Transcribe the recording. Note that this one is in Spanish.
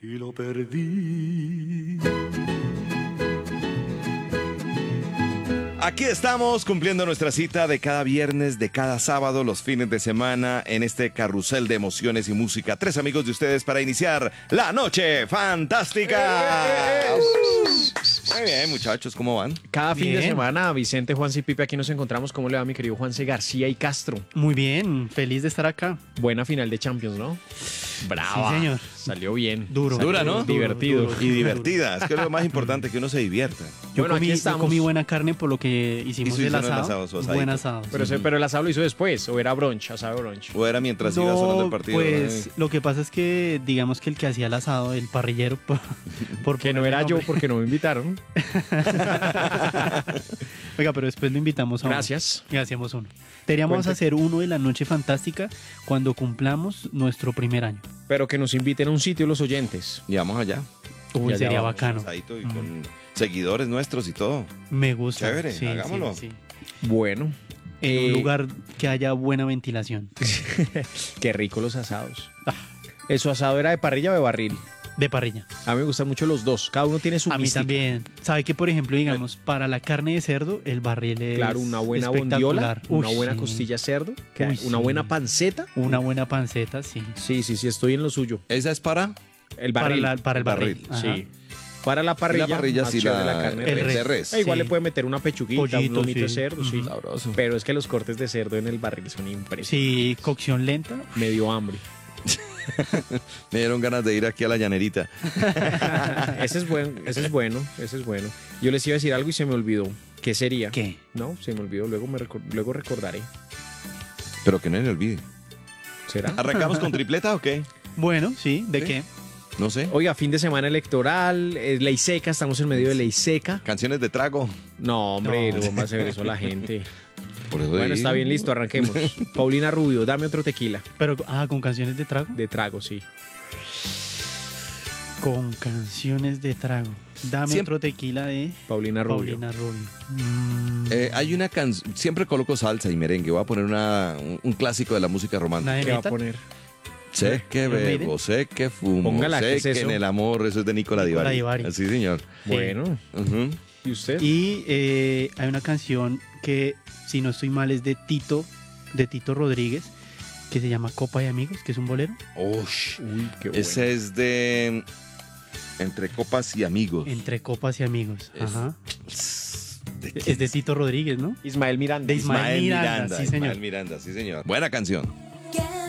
y lo perdí. Aquí estamos cumpliendo nuestra cita de cada viernes, de cada sábado, los fines de semana, en este carrusel de emociones y música. 3 amigos de ustedes para iniciar la noche fantástica. Muy bien, muchachos, ¿cómo van? Cada fin de Bien. semana, Vicente, Juanse y Pipe, aquí nos encontramos. ¿Cómo le va mi querido Juanse García y Castro? Muy bien, feliz de estar acá. Buena final de Champions, ¿no? Brava. Sí, señor. Salió bien. Duro. Dura, ¿no? Divertido. Duro. Y divertida. Es que es lo más importante, que uno se divierta. Yo, Bueno, aquí comí, yo estamos. comí buena carne por lo que hicimos Hizo el el asado. asado, su asadito. Buen asado. Pero el asado lo hizo después, o era brunch, asado brunch. O era mientras iba sonando el partido. pues lo que pasa es que digamos que el que hacía el asado, el parrillero, por Que no ponerle era yo nombre. porque no me invitaron. Oiga, pero después lo invitamos a uno. Gracias. Y hacemos uno. Queríamos Cuente. hacer uno de la Noche Fantástica cuando cumplamos nuestro primer año. Pero que nos inviten a un sitio los oyentes. Y vamos allá. Uy, Ya sería vamos, bacano. Asadito y con seguidores nuestros y todo. Me gusta. Chévere, Sí, hagámoslo. sí, sí. Bueno. En un lugar que haya buena ventilación. Qué rico los asados. ¿Eso asado era de parrilla o de barril? De parrilla. A mí me gustan mucho los dos. Cada uno tiene su A mí mística. también. ¿Sabe que, por ejemplo, digamos, para la carne de cerdo, el barril es Claro, una buena espectacular? bondiola, una Uy, buena sí. costilla de cerdo, Uy, una sí. buena panceta. Una buena panceta, sí. Sí, estoy en lo suyo. ¿Esa es para? El barril. Para el barril. Ajá. Sí. Para la parrilla, La parrilla más sí, chévere la carne el de res. res. res. Igual Sí. le puede meter una pechuguita, Pollito, un lomito de sí. cerdo, sí. Sabroso. Pero es que los cortes de cerdo en el barril son impresionantes. Sí, cocción lenta. Me dio hambre. Me dieron ganas de ir aquí a la llanerita. Ese es bueno. Yo les iba a decir algo y se me olvidó. ¿Qué sería? ¿Qué? No, se me olvidó. Luego recordaré. Pero que no me olvide. ¿Será? ¿Arrancamos con tripleta o qué? Bueno, sí, ¿de Sí. qué? No sé. Oiga, fin de semana electoral, ley seca, estamos en medio de ley seca. Canciones de trago. No, hombre, No. no vamos a hacer eso a la gente. Por eso Bueno, está bien, listo, arranquemos. Paulina Rubio, dame otro tequila. Pero, con canciones de trago. De trago, sí. Con canciones de trago. Dame Siempre- otro tequila de Paulina Rubio. Paulina Rubio. Hay una canción. Siempre coloco salsa y merengue. Voy a poner un clásico de la música romántica. ¿Una de ¿Qué va a metal? poner? Sé que ¿Iron Maiden? bebo, sé que fumo, Póngala, ¿qué sé es que eso? en el amor, eso es de Nicola Nicola Divari. Divari. Sí, señor. Sí. Bueno, Ujú. ¿y usted? Y hay una canción que, si no estoy mal, es de Tito Rodríguez, que se llama Copa de Amigos, que es un bolero. Ush. Uy, qué bueno. Ese es de Entre Copas y Amigos. Entre Copas y Amigos. Es- Ajá. ¿De quién? Es de Tito Rodríguez, ¿no? Ismael Miranda. De Ismael Miranda, sí, señor. Ismael Miranda, sí, señor. Buena canción.